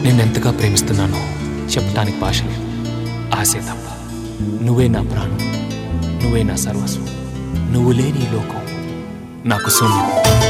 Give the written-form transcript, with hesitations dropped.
నిన్నెంతగా ప్రేమిస్తున్నానో చెప్పటానికి భాష లేదు, ఆశే తప్ప. నువ్వే నా ప్రాణం, నువ్వే నా సర్వస్వం. నువ్వు లేని ఈ లోకం నాకు శూన్యం.